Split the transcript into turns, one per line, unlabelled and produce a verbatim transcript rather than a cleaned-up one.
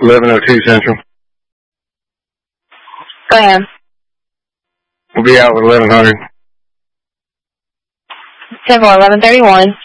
eleven oh two Central.
Go ahead.
We'll be out with eleven hundred.
ten four, eleven thirty-one.